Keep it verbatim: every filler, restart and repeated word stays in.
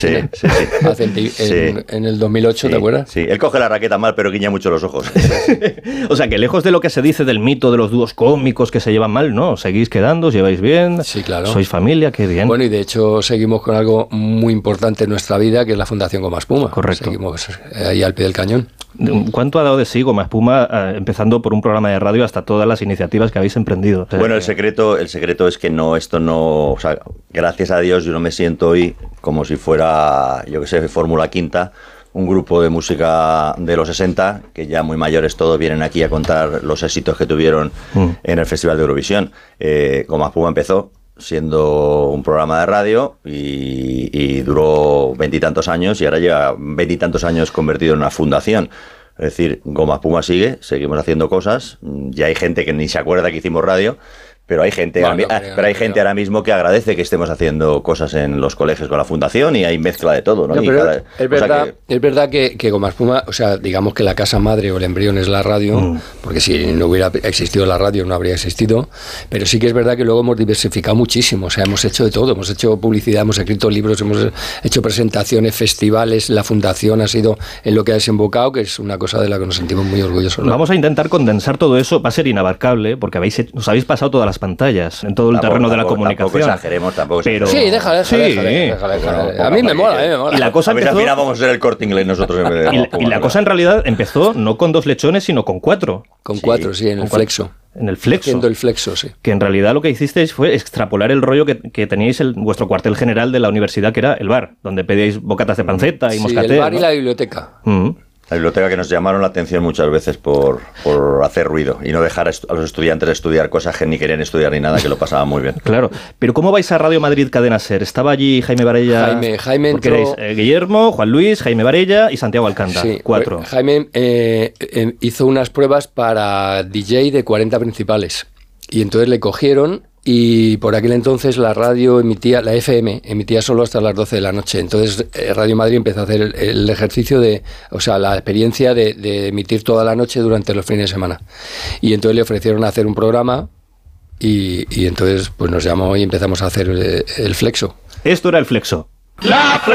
Sí, sí, sí. Hace en, en, Sí. en el dos mil ocho, Sí, ¿te acuerdas? Sí, él coge la raqueta mal, pero guiña mucho los ojos. O sea, que lejos de lo que se dice del mito de los dúos cómicos que se llevan mal, ¿no? Seguís quedando, os lleváis bien, Sí, claro. sois familia, qué bien. Bueno, y de hecho seguimos con algo muy importante en nuestra vida, que es la Fundación Goma Espuma. Correcto. Seguimos ahí al pie del cañón. ¿Cuánto ha dado de sí Goma Espuma, eh, empezando por un programa de radio hasta todas las iniciativas que habéis emprendido? O sea, Bueno, el que- secreto, el secreto es que no, esto no, o sea, gracias a Dios yo no me siento hoy como si fuera, yo que sé, Fórmula Quinta, un grupo de música de los sesenta, que ya muy mayores todos vienen aquí a contar los éxitos que tuvieron Mm. en el Festival de Eurovisión. Eh, Goma Espuma empezó siendo un programa de radio y, y duró veintitantos años y ahora lleva veintitantos años convertido en una fundación. Es decir, Goma Espuma sigue, seguimos haciendo cosas, ya hay gente que ni se acuerda que hicimos radio, pero hay gente, Bueno, ahora, mi- no ah, creo, pero hay no gente creo. ahora mismo que agradece que estemos haciendo cosas en los colegios con la fundación y hay mezcla de todo, ¿no? No, Y pero cada- es o sea verdad, que- es verdad que, que Goma Espuma, o sea, digamos que la casa madre o el embrión es la radio, Mm. porque si no hubiera existido la radio no habría existido, pero sí que es verdad que luego hemos diversificado muchísimo, o sea, hemos hecho de todo, hemos hecho publicidad, hemos escrito libros, hemos hecho presentaciones, festivales, la fundación ha sido en lo que ha desembocado, que es una cosa de la que nos sentimos muy orgullosos, ¿no? Vamos a intentar condensar todo eso, va a ser inabarcable, porque habéis, he- os habéis pasado todas las pantallas, en todo el Tampoco- terreno de la tampoco- comunicación. Tampoco exageremos, tampoco Pero- exageremos. Sí, déjale, déjale, Sí. déjale, déjale, déjale. Bueno, A mí me poca mola, madre, a mí me mola. Y la cosa a ver si al empezó- final vamos a ser el Corte Inglés nosotros en vez de Y, Goma la- Espuma, y la ¿no? cosa en realidad empezó no con dos lechones, sino con cuatro. Con Sí, cuatro, sí, en con el cuatro. flexo. En el flexo. Haciendo el flexo, sí. Que en realidad lo que hicisteis fue extrapolar el rollo que, que teníais en vuestro cuartel general de la universidad, que era el bar, donde pedíais bocatas de panceta y Sí, moscatel. el bar y ¿no? la biblioteca. Mm. La biblioteca, que nos llamaron la atención muchas veces por, por hacer ruido y no dejar a, estu- a los estudiantes estudiar cosas que ni querían estudiar ni nada, que lo pasaban muy bien. Claro, pero ¿cómo vais a Radio Madrid Cadena Ser? Estaba allí Jaime Varella. Jaime- Jaime porque entró- erais, eh, Guillermo, Juan Luis, Jaime Varella y Santiago Alcántara. Sí, Cuatro. pues, Jaime eh, eh, hizo unas pruebas para D J de cuarenta principales y entonces le cogieron y por aquel entonces la radio emitía, la F M emitía solo hasta las doce de la noche. Entonces eh, Radio Madrid empezó a hacer el, el ejercicio de, o sea, la experiencia de, de emitir toda la noche durante los fines de semana. Y entonces le ofrecieron hacer un programa y, y entonces pues nos llamó y empezamos a hacer el, el flexo. Esto era el flexo.